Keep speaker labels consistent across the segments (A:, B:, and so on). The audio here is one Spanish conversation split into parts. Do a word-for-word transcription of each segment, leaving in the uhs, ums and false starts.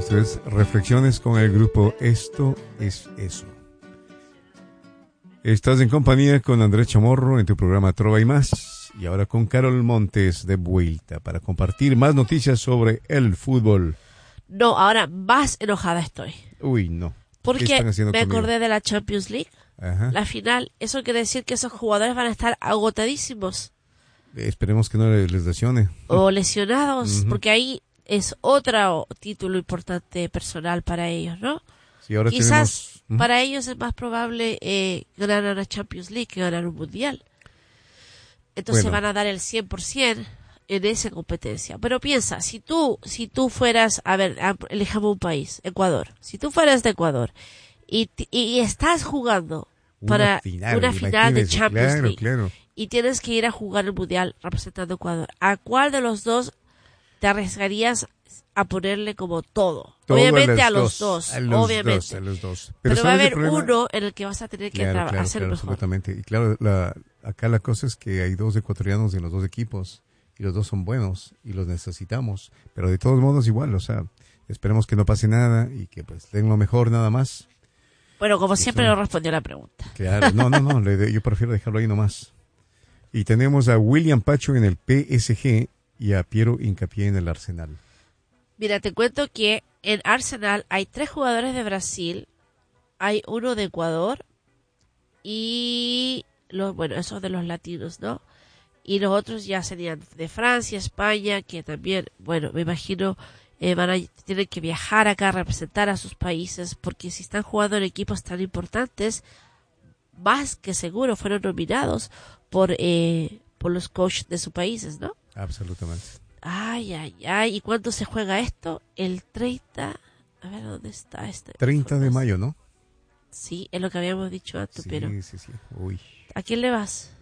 A: Esto es Reflexiones con el grupo Esto es Eso. Estás en compañía con Andrés Chamorro en tu programa Trova y Más. Y ahora con Carol Montes de vuelta para compartir más noticias sobre el fútbol.
B: No, ahora más enojada estoy.
A: Uy, no.
B: Porque me
A: conmigo?
B: acordé de la Champions League.
A: Ajá.
B: La final. Eso quiere decir que esos jugadores van a estar agotadísimos.
A: Eh, esperemos que no les lesione.
B: O lesionados.
A: Uh-huh.
B: Porque ahí es otro título importante personal para ellos, ¿no?
A: Sí, ahora
B: Quizás
A: tenemos... uh-huh.
B: para ellos es más probable eh, ganar una Champions League que ganar un Mundial. Entonces
A: Bueno.
B: van a dar el cien por ciento en esa competencia. Pero piensa, si tú si tú fueras, a ver, elijamos un país, Ecuador. Si tú fueras de Ecuador y, y estás jugando para
A: una final,
B: una final de
A: imagínese,
B: Champions
A: claro,
B: League
A: claro.
B: y tienes que ir a jugar el Mundial representando a Ecuador, ¿a cuál de los dos te arriesgarías a ponerle como todo?
A: Todo
B: Obviamente
A: a
B: a
A: los
B: los
A: dos,
B: dos,
A: a los
B: obviamente.
A: dos, a los dos.
B: Pero, va a
A: ¿sabes el
B: haber
A: problema?
B: uno en el que vas a tener que
A: Claro,
B: tra-
A: claro,
B: hacer
A: claro,
B: mejor.
A: absolutamente. Y claro, la, acá la cosa es que hay dos ecuatorianos en los dos equipos y los dos son buenos y los necesitamos. Pero de todos modos igual, o sea, esperemos que no pase nada y que pues den lo mejor nada más.
B: Bueno, como
A: Sí,
B: siempre
A: claro.
B: no respondió la pregunta.
A: Claro, no, no, no, le- yo prefiero dejarlo ahí nomás. Y tenemos a William Pacho en el P S G y a Piero Hincapié en el Arsenal.
B: Mira, te cuento que en Arsenal hay tres jugadores de Brasil, hay uno de Ecuador y los, bueno, esos de los latinos, ¿no? Y los otros ya serían de Francia, España, que también, bueno, me imagino eh, van a tienen que viajar acá a representar a sus países, porque si están jugando en equipos tan importantes, más que seguro fueron nominados por eh, por los coaches de sus países, ¿no?
A: Absolutamente.
B: Ay, ay, ay. ¿Y cuándo se juega esto? El treinta. A ver, ¿dónde está este?
A: treinta de mayo, ¿no?
B: Sí, es lo que habíamos dicho antes,
A: Sí,
B: pero
A: sí, sí. Uy.
B: ¿a quién le vas?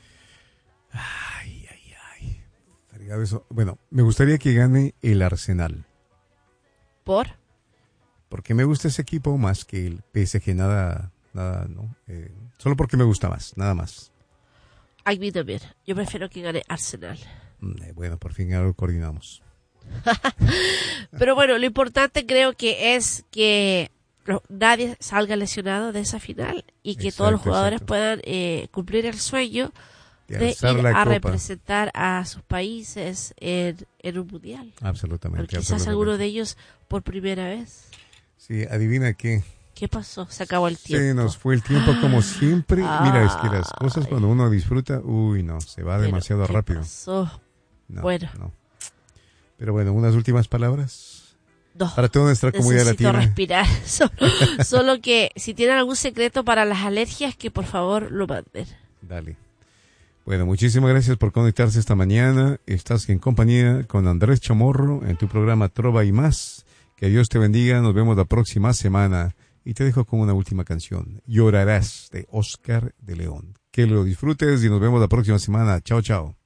A: Ay, ay, ay. Fregado eso. Bueno, me gustaría que gane el Arsenal.
B: ¿Por?
A: Porque me gusta ese equipo más que el P S G. Nada, nada, ¿no? Eh, solo porque me gusta más, nada más.
B: A mí también. Yo prefiero que gane Arsenal.
A: Mm, eh, bueno, por fin algo coordinamos.
B: Pero bueno, lo importante creo que es que no- nadie salga lesionado de esa final y que
A: Exacto,
B: todos los jugadores
A: exacto.
B: puedan eh, cumplir el sueño
A: De
B: de
A: alzar
B: ir
A: la
B: a
A: copa.
B: representar a sus países en, en un mundial.
A: Absolutamente.
B: Porque quizás
A: absolutamente.
B: alguno de ellos por primera vez.
A: Sí, adivina qué.
B: ¿Qué pasó? Se acabó el tiempo.
A: Se nos fue el tiempo como siempre. Mira, es que las cosas
B: Ay.
A: cuando uno disfruta, uy, no, se va
B: Pero,
A: demasiado
B: ¿qué
A: rápido.
B: pasó?
A: No,
B: Bueno.
A: no. Pero bueno, unas últimas palabras
B: No,
A: para toda nuestra comunidad
B: necesito
A: latina.
B: respirar. Solo, solo que si tienen algún secreto para las alergias, que por favor lo manden.
A: Dale. Bueno, muchísimas gracias por conectarse esta mañana. Estás en compañía con Andrés Chamorro en tu programa Trova y Más. Que Dios te bendiga. Nos vemos la próxima semana. Y te dejo con una última canción. Llorarás, de Oscar de León. Que lo disfrutes y nos vemos la próxima semana. Chao, chao.